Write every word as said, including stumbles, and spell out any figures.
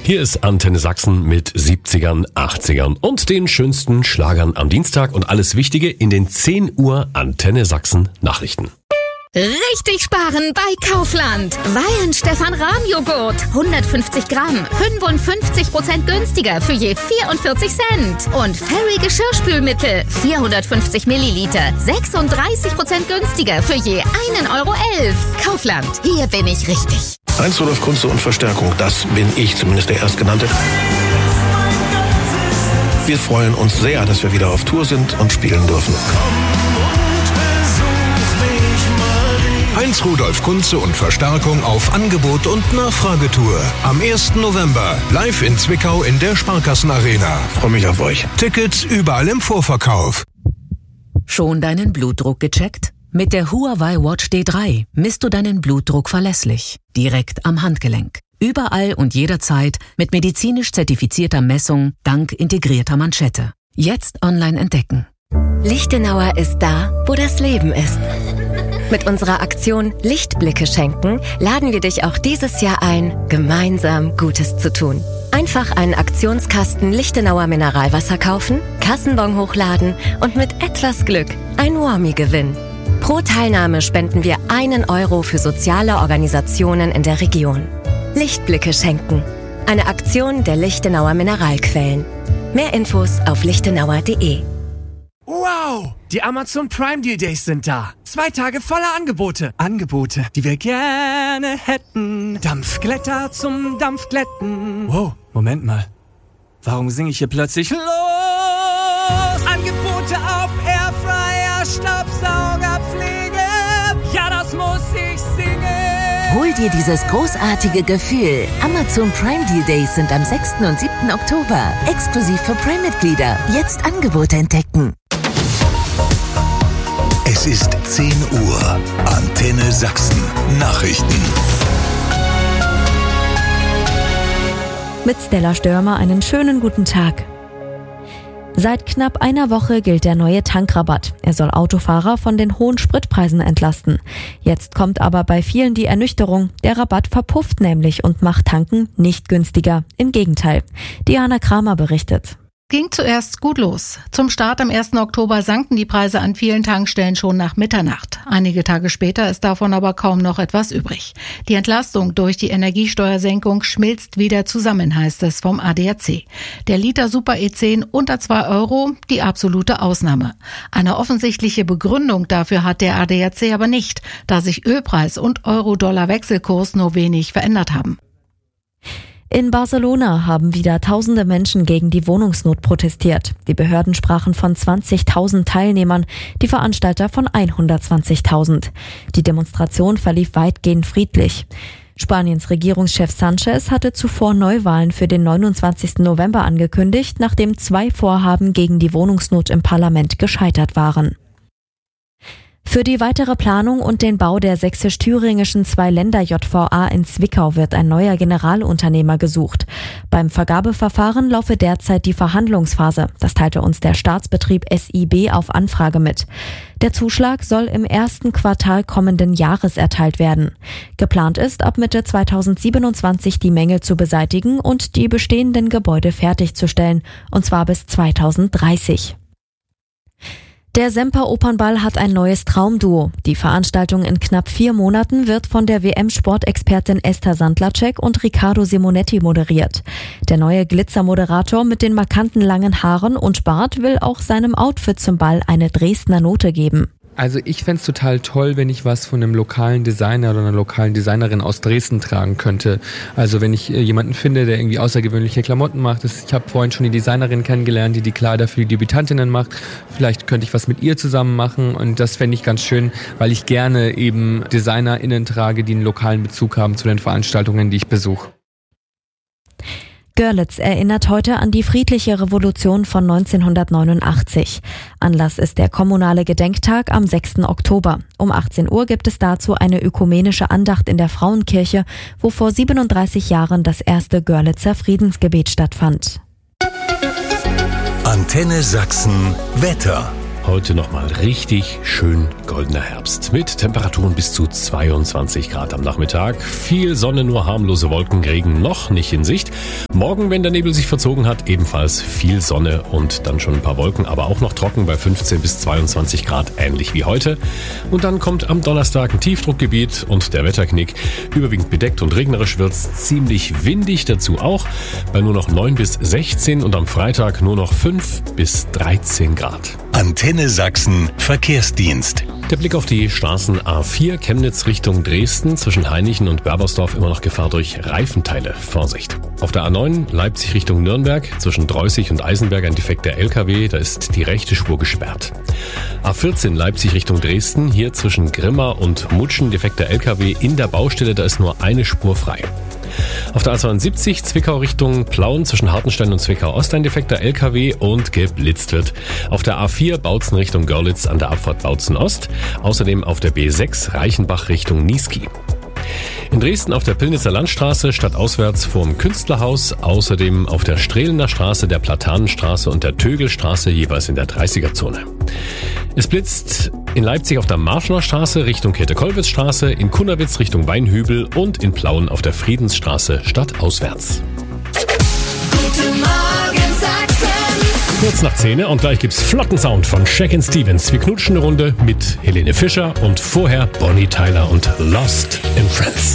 Hier ist Antenne Sachsen mit siebzigern, achtzigern und den schönsten Schlagern am Dienstag und alles Wichtige in den zehn Uhr Antenne Sachsen Nachrichten. Richtig sparen bei Kaufland. Weihenstephan-Rahmjoghurt. hundertfünfzig Gramm. fünfundfünfzig Prozent günstiger für je vierundvierzig Cent. Und Fairy Geschirrspülmittel. vierhundertfünfzig Milliliter. sechsunddreißig Prozent günstiger für je einen Euro elf. Kaufland. Hier bin ich richtig. Heinz Rudolf Kunze und Verstärkung. Das bin ich, zumindest der Erstgenannte. Wir freuen uns sehr, dass wir wieder auf Tour sind und spielen dürfen. Heinz Rudolf Kunze und Verstärkung auf Angebot und Nachfragetour. Am ersten November live in Zwickau in der Sparkassenarena. Freue mich auf euch. Tickets überall im Vorverkauf. Schon deinen Blutdruck gecheckt? Mit der Huawei Watch D drei misst du deinen Blutdruck verlässlich. Direkt am Handgelenk. Überall und jederzeit mit medizinisch zertifizierter Messung dank integrierter Manschette. Jetzt online entdecken. Lichtenauer ist da, wo das Leben ist. Mit unserer Aktion Lichtblicke schenken laden wir dich auch dieses Jahr ein, gemeinsam Gutes zu tun. Einfach einen Aktionskasten Lichtenauer Mineralwasser kaufen, Kassenbon hochladen und mit etwas Glück ein Warmie gewinnen. Pro Teilnahme spenden wir einen Euro für soziale Organisationen in der Region. Lichtblicke schenken. Eine Aktion der Lichtenauer Mineralquellen. Mehr Infos auf lichtenauer punkt de. Wow! Die Amazon Prime Deal Days sind da. Zwei Tage voller Angebote. Angebote, die wir gerne hätten. Dampfglätter zum Dampfglätten. Wow, Moment mal. Warum singe ich hier plötzlich los? Angebote auf Airfryer, Staubsaugerpflege. Ja, das muss ich singen. Hol dir dieses großartige Gefühl. Amazon Prime Deal Days sind am sechsten und siebten Oktober. Exklusiv für Prime-Mitglieder. Jetzt Angebote entdecken. Es ist zehn Uhr. Antenne Sachsen. Nachrichten. Mit Stella Störmer einen schönen guten Tag. Seit knapp einer Woche gilt der neue Tankrabatt. Er soll Autofahrer von den hohen Spritpreisen entlasten. Jetzt kommt aber bei vielen die Ernüchterung. Der Rabatt verpufft nämlich und macht Tanken nicht günstiger. Im Gegenteil. Diana Kramer berichtet. Ging zuerst gut los. Zum Start am ersten Oktober sanken die Preise an vielen Tankstellen schon nach Mitternacht. Einige Tage später ist davon aber kaum noch etwas übrig. Die Entlastung durch die Energiesteuersenkung schmilzt wieder zusammen, heißt es vom A D A C. Der Liter Super E zehn unter zwei Euro, die absolute Ausnahme. Eine offensichtliche Begründung dafür hat der A D A C aber nicht, da sich Ölpreis und Euro-Dollar-Wechselkurs nur wenig verändert haben. In Barcelona haben wieder tausende Menschen gegen die Wohnungsnot protestiert. Die Behörden sprachen von zwanzigtausend Teilnehmern, die Veranstalter von hundertzwanzigtausend. Die Demonstration verlief weitgehend friedlich. Spaniens Regierungschef Sánchez hatte zuvor Neuwahlen für den neunundzwanzigsten November angekündigt, nachdem zwei Vorhaben gegen die Wohnungsnot im Parlament gescheitert waren. Für die weitere Planung und den Bau der sächsisch-thüringischen Zwei-Länder-J V A in Zwickau wird ein neuer Generalunternehmer gesucht. Beim Vergabeverfahren laufe derzeit die Verhandlungsphase. Das teilte uns der Staatsbetrieb S I B auf Anfrage mit. Der Zuschlag soll im ersten Quartal kommenden Jahres erteilt werden. Geplant ist, ab Mitte zweitausendsiebenundzwanzig die Mängel zu beseitigen und die bestehenden Gebäude fertigzustellen, und zwar bis zweitausenddreißig. Der Semper Opernball hat ein neues Traumduo. Die Veranstaltung in knapp vier Monaten wird von der W M-Sportexpertin Esther Sandlacek und Riccardo Simonetti moderiert. Der neue Glitzermoderator mit den markanten langen Haaren und Bart will auch seinem Outfit zum Ball eine Dresdner Note geben. Also ich fände es total toll, wenn ich was von einem lokalen Designer oder einer lokalen Designerin aus Dresden tragen könnte. Also wenn ich jemanden finde, der irgendwie außergewöhnliche Klamotten macht. Ich habe vorhin schon die Designerin kennengelernt, die die Kleider für die Debütantinnen macht. Vielleicht könnte ich was mit ihr zusammen machen und das fände ich ganz schön, weil ich gerne eben DesignerInnen trage, die einen lokalen Bezug haben zu den Veranstaltungen, die ich besuche. Görlitz erinnert heute an die friedliche Revolution von neunzehnhundertneunundachtzig. Anlass ist der kommunale Gedenktag am sechsten Oktober. Um achtzehn Uhr gibt es dazu eine ökumenische Andacht in der Frauenkirche, wo vor siebenunddreißig Jahren das erste Görlitzer Friedensgebet stattfand. Antenne Sachsen Wetter. Heute nochmal richtig schön goldener Herbst mit Temperaturen bis zu zweiundzwanzig Grad am Nachmittag. Viel Sonne, nur harmlose Wolken, Regen noch nicht in Sicht. Morgen, wenn der Nebel sich verzogen hat, ebenfalls viel Sonne und dann schon ein paar Wolken, aber auch noch trocken bei fünfzehn bis zweiundzwanzig Grad, ähnlich wie heute. Und dann kommt am Donnerstag ein Tiefdruckgebiet und der Wetterknick. Überwiegend bedeckt und regnerisch wird's, ziemlich windig dazu auch, bei nur noch neun bis sechzehn und am Freitag nur noch fünf bis dreizehn Grad. Antenne Sachsen Verkehrsdienst. Der Blick auf die Straßen A vier, Chemnitz Richtung Dresden, zwischen Heinichen und Berbersdorf immer noch Gefahr durch Reifenteile. Vorsicht. Auf der A neun, Leipzig Richtung Nürnberg, zwischen Dreußig und Eisenberg ein defekter L K W, da ist die rechte Spur gesperrt. A vierzehn, Leipzig Richtung Dresden, hier zwischen Grimma und Mutschen defekter L K W in der Baustelle, da ist nur eine Spur frei. Auf der A zweiundsiebzig, Zwickau Richtung Plauen, zwischen Hartenstein und Zwickau Ost ein defekter L K W und geblitzt wird. Auf der A vier, Bautzen Richtung Görlitz an der Abfahrt Bautzen Ost. Außerdem auf der B sechs, Reichenbach Richtung Niesky. In Dresden auf der Pillnitzer Landstraße stadtauswärts vorm Künstlerhaus, außerdem auf der Strehlener Straße, der Platanenstraße und der Tögelstraße jeweils in der dreißiger-Zone. Es blitzt in Leipzig auf der Marschner Straße Richtung Käthe-Kollwitz-Straße, in Kunnawitz Richtung Weinhübel und in Plauen auf der Friedensstraße stadtauswärts. Guten Morgen Sachsen. Kurz nach zehn und gleich gibt's flotten Sound von Shack and Stevens. Wir knutschen eine Runde mit Helene Fischer und vorher Bonnie Tyler und Lost in Friends.